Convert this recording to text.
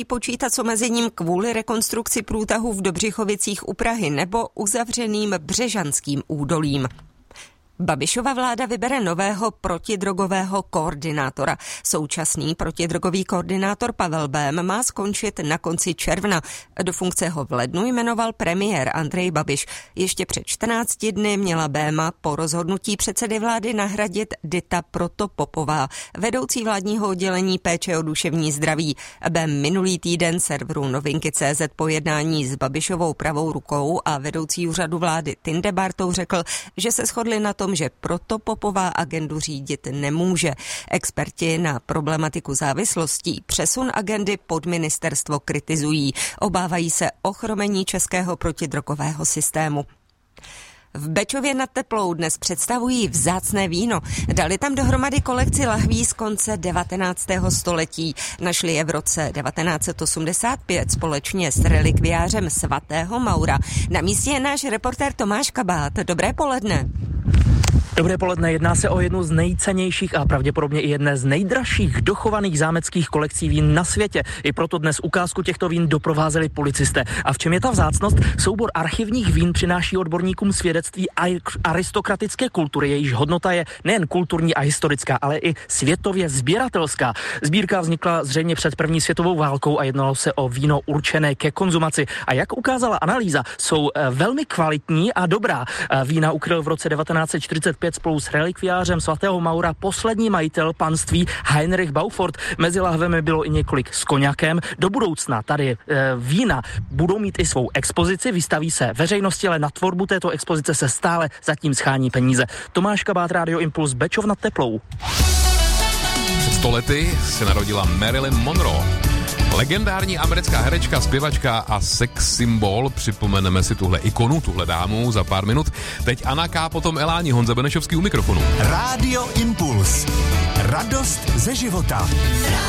počítat s omezením kvůli rekonstrukci průtahu v Dobřichovicích u Prahy nebo uzavřeným Břežanským údolím. Babišova vláda vybere nového protidrogového koordinátora. Současný protidrogový koordinátor Pavel Bém má skončit na konci června. Do funkce ho v lednu jmenoval premiér Andrej Babiš. Ještě před 14 dny měla Béma po rozhodnutí předsedy vlády nahradit Dita Protopopová, vedoucí vládního oddělení péče o duševní zdraví. Bém minulý týden serveru Novinky.cz po jednání s Babišovou pravou rukou a vedoucí úřadu vlády Tindebartou řekl, že se shodli na tom, že Protopopová agendu řídit nemůže. Experti na problematiku závislostí přesun agendy pod ministerstvo kritizují. Obávají se ochromení českého protidrogového systému. V Bečově nad Teplou dnes představují vzácné víno. Dali tam dohromady kolekci lahví z konce 19. století. Našli je v roce 1985 společně s relikviářem svatého Maura. Na místě je náš reportér Tomáš Kabát. Dobré poledne. Dobré poledne, jedná se o jednu z nejcennějších a pravděpodobně i jedné z nejdražších dochovaných zámeckých kolekcí vín na světě. I proto dnes ukázku těchto vín doprovázeli policisté. A v čem je ta vzácnost? Soubor archivních vín přináší odborníkům svědectví aristokratické kultury, jejíž hodnota je nejen kulturní a historická, ale i světově sběratelská. Sbírka vznikla zřejmě před první světovou válkou a jednalo se o víno určené ke konzumaci. A jak ukázala analýza, jsou velmi kvalitní a dobrá. Vína ukryl v roce 1945 spolu s relikviářem svatého Maura poslední majitel panství Heinrich Baufort. Mezi lahvemi bylo i několik s koňakem. Do budoucna tady vína budou mít i svou expozici, vystaví se veřejnosti, ale na tvorbu této expozice se stále zatím schání peníze. Tomáš Kabát, Radio Impuls, Bečov nad Teplou. Před 100 lety se narodila Marilyn Monroe. Legendární americká herečka, zpěvačka a sex symbol. Připomeneme si tuhle ikonu, tuhle dámu za pár minut. Teď Anna K., potom Elání, Honza Benešovský u mikrofonu. Radio Impuls. Radost ze života.